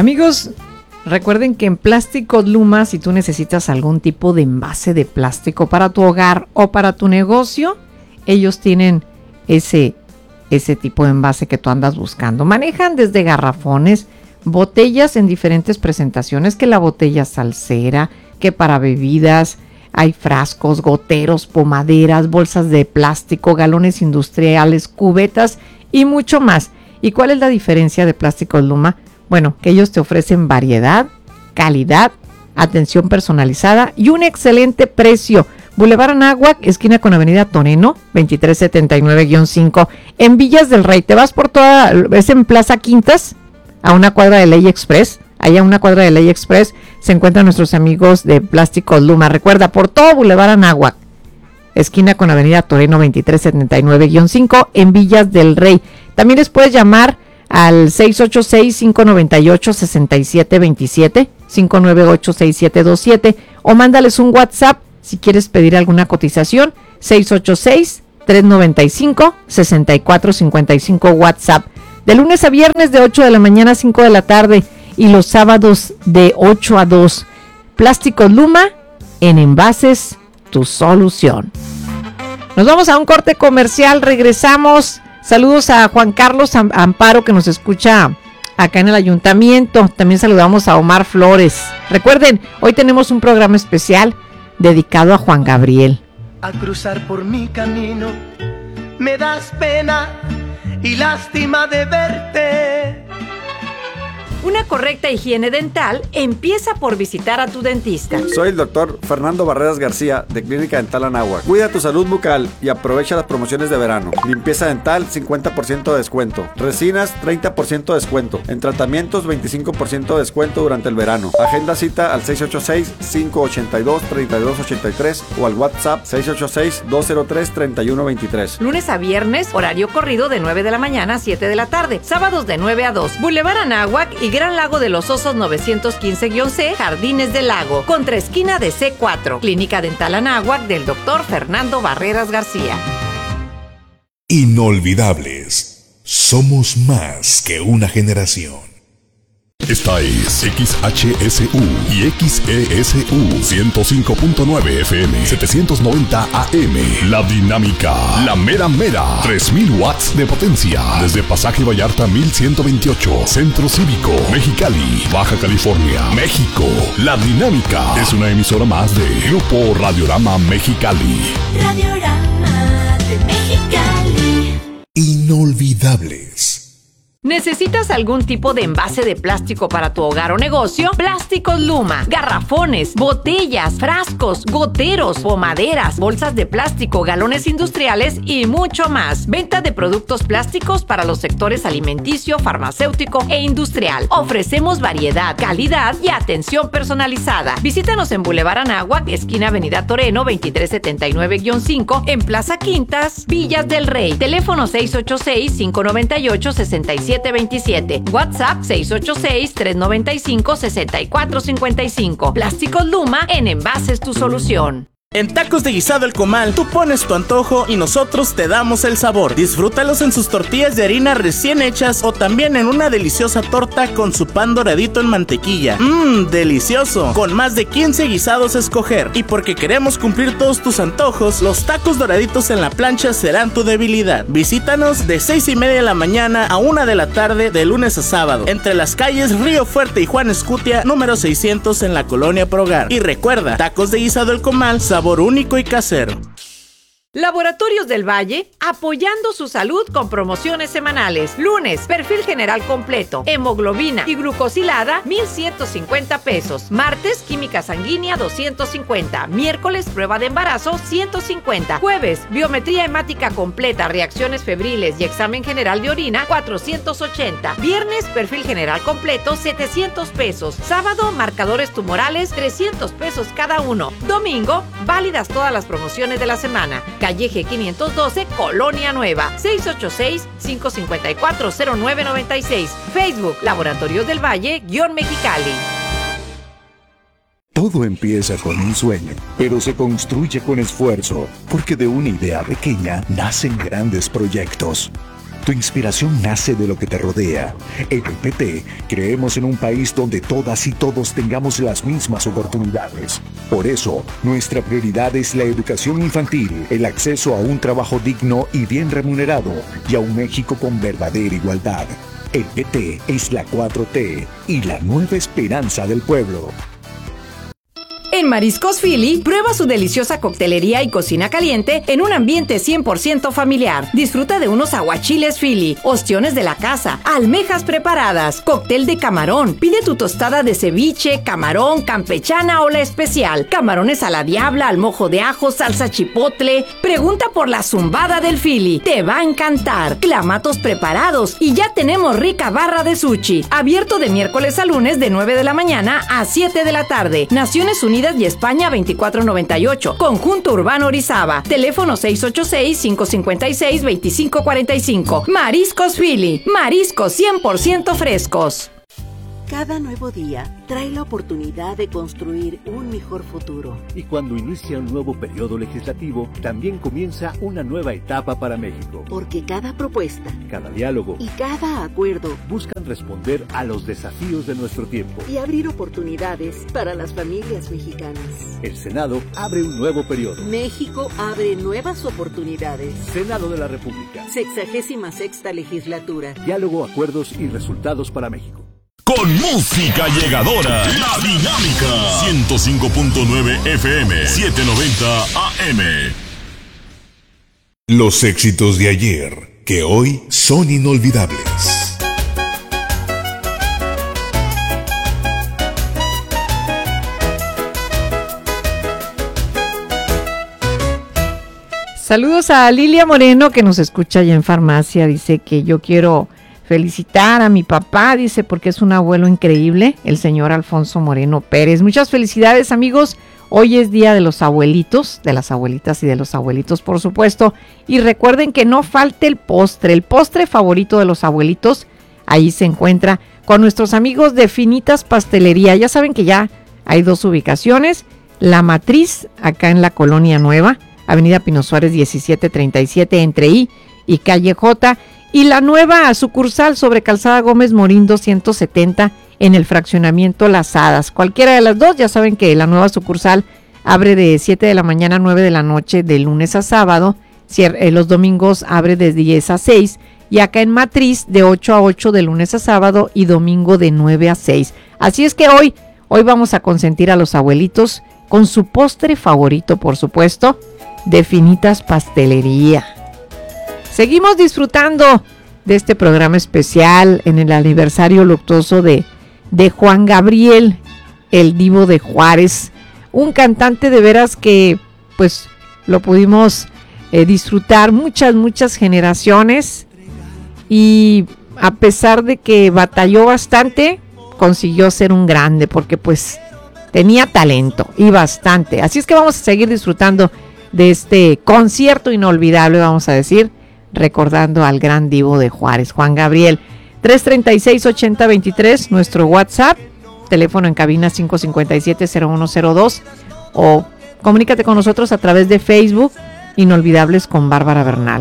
Amigos, recuerden que en Plásticos Luma, si tú necesitas algún tipo de envase de plástico para tu hogar o para tu negocio, ellos tienen ese tipo de envase que tú andas buscando. Manejan desde garrafones, botellas en diferentes presentaciones, que la botella salsera, que para bebidas, hay frascos, goteros, pomaderas, bolsas de plástico, galones industriales, cubetas y mucho más. ¿Y cuál es la diferencia de Plásticos Luma? Bueno, que ellos te ofrecen variedad, calidad, atención personalizada y un excelente precio. Boulevard Anáhuac, esquina con Avenida Toreno, 2379-5, en Villas del Rey. Te vas por toda, es en Plaza Quintas, a una cuadra de Ley Express. Allá a una cuadra de Ley Express se encuentran nuestros amigos de Plásticos Luma. Recuerda, por todo Boulevard Anáhuac, esquina con Avenida Toreno, 2379-5, en Villas del Rey. También les puedes llamar al 686-598-6727, 598-6727, o mándales un WhatsApp si quieres pedir alguna cotización, 686-395-6455 WhatsApp. De lunes a viernes de 8 de la mañana a 5 de la tarde y los sábados de 8 a 2. Plásticos Luma, en envases, tu solución. Nos vamos a un corte comercial, regresamos. Saludos a Juan Carlos Amparo, que nos escucha acá en el ayuntamiento. También saludamos a Omar Flores. Recuerden, hoy tenemos un programa especial dedicado a Juan Gabriel. Al cruzar por mi camino me das pena y lástima de verte. Una correcta higiene dental empieza por visitar a tu dentista. Soy el doctor Fernando Barreras García, de Clínica Dental Anáhuac. Cuida tu salud bucal y aprovecha las promociones de verano. Limpieza dental, 50% de descuento. Resinas, 30% de descuento. En tratamientos, 25% de descuento durante el verano. Agenda cita al 686-582-3283 o al WhatsApp 686-203-3123. Lunes a viernes, horario corrido de 9 de la mañana a 7 de la tarde. Sábados de 9 a 2. Boulevard Anáhuac y Gran Lago de los Osos 915-C, Jardines del Lago, contra esquina de C4. Clínica Dental Anáhuac del Dr. Fernando Barreras García. Inolvidables. Somos más que una generación. Esta es XHSU y XESU 105.9 FM, 790 AM. La Dinámica, la mera mera, 3000 watts de potencia. Desde Pasaje Vallarta 1128, Centro Cívico, Mexicali, Baja California, México. La Dinámica es una emisora más de Grupo Radiorama Mexicali. Radiorama de Mexicali. Inolvidables. ¿Necesitas algún tipo de envase de plástico para tu hogar o negocio? Plásticos Luma, garrafones, botellas, frascos, goteros, pomaderas, bolsas de plástico, galones industriales y mucho más. Venta de productos plásticos para los sectores alimenticio, farmacéutico e industrial. Ofrecemos variedad, calidad y atención personalizada. Visítanos en Boulevard Anáhuac, esquina Avenida Toreno, 2379-5, en Plaza Quintas, Villas del Rey. Teléfono 686-598-6727. WhatsApp 686-395-6455. Plásticos Luma, en envases tu solución. En Tacos de Guisado El Comal, tú pones tu antojo y nosotros te damos el sabor. Disfrútalos en sus tortillas de harina recién hechas o también en una deliciosa torta con su pan doradito en mantequilla. Delicioso. Con más de 15 guisados a escoger. Y porque queremos cumplir todos tus antojos, los tacos doraditos en la plancha serán tu debilidad. Visítanos de 6:30 de la mañana a 1 de la tarde de lunes a sábado, entre las calles Río Fuerte y Juan Escutia, número 600 en la Colonia Progar. Y recuerda, Tacos de Guisado El Comal, sabor único y casero. Laboratorios del Valle, apoyando su salud con promociones semanales. Lunes, perfil general completo, hemoglobina y glucosilada, 1,150 pesos. Martes, química sanguínea, 250. Miércoles, prueba de embarazo, 150. Jueves, biometría hemática completa, reacciones febriles y examen general de orina, 480. Viernes, perfil general completo, 700 pesos. Sábado, marcadores tumorales, 300 pesos cada uno. Domingo, válidas todas las promociones de la semana. Calle G 512, Colonia Nueva, 686-554-0996. Facebook, Laboratorios del Valle, _Mexicali. Todo empieza con un sueño, pero se construye con esfuerzo, porque de una idea pequeña nacen grandes proyectos. Tu inspiración nace de lo que te rodea. En el PT creemos en un país donde todas y todos tengamos las mismas oportunidades. Por eso, nuestra prioridad es la educación infantil, el acceso a un trabajo digno y bien remunerado y a un México con verdadera igualdad. El PT es la 4T y la nueva esperanza del pueblo. En Mariscos Philly, prueba su deliciosa coctelería y cocina caliente en un ambiente 100% familiar. Disfruta de unos aguachiles Philly, ostiones de la casa, almejas preparadas, cóctel de camarón. Pide tu tostada de ceviche, camarón, campechana o la especial. Camarones a la diabla, al mojo de ajo, salsa chipotle. Pregunta por la zumbada del Philly. Te va a encantar. Clamatos preparados y ya tenemos rica barra de sushi. Abierto de miércoles a lunes de 9 de la mañana a 7 de la tarde. Naciones Unidas y España 2498. Conjunto Urbano Orizaba. Teléfono 686-556-2545. Mariscos Philly. Mariscos 100% frescos. Cada nuevo día trae la oportunidad de construir un mejor futuro. Y cuando inicia un nuevo periodo legislativo, también comienza una nueva etapa para México. Porque cada propuesta, cada diálogo y cada acuerdo buscan responder a los desafíos de nuestro tiempo y abrir oportunidades para las familias mexicanas. El Senado abre un nuevo periodo. México abre nuevas oportunidades. Senado de la República. 66ª legislatura. Diálogo, acuerdos y resultados para México. Con música llegadora, La Dinámica, 105.9 FM, 790 AM. Los éxitos de ayer, que hoy son inolvidables. Saludos a Lilia Moreno, que nos escucha allá en farmacia. Dice que yo quiero felicitar a mi papá, dice, porque es un abuelo increíble, el señor Alfonso Moreno Pérez. Muchas felicidades, amigos. Hoy es día de los abuelitos, de las abuelitas y de los abuelitos, por supuesto. Y recuerden que no falte el postre favorito de los abuelitos. Ahí se encuentra con nuestros amigos de Finitas Pastelería. Ya saben que ya hay 2 ubicaciones. La Matriz, acá en la Colonia Nueva, Avenida Pino Suárez 1737, entre I y Calle J. Y la nueva sucursal sobre Calzada Gómez Morín 270 en el fraccionamiento Las Hadas. Cualquiera de las dos, ya saben que la nueva sucursal abre de 7 de la mañana a 9 de la noche de lunes a sábado. Los domingos abre de 10 a 6. Y acá en Matriz de 8 a 8 de lunes a sábado y domingo de 9 a 6. Así es que hoy vamos a consentir a los abuelitos con su postre favorito, por supuesto, de Finitas Pastelería. Seguimos disfrutando de este programa especial en el aniversario luctuoso de Juan Gabriel, el Divo de Juárez, un cantante de veras que pues lo pudimos disfrutar muchas generaciones, y a pesar de que batalló bastante, consiguió ser un grande porque pues tenía talento y bastante. Así es que vamos a seguir disfrutando de este concierto inolvidable, vamos a decir, recordando al gran Divo de Juárez, Juan Gabriel. 336-8023, nuestro WhatsApp, teléfono en cabina 557-0102, o comunícate con nosotros a través de Facebook, Inolvidables con Bárbara Bernal.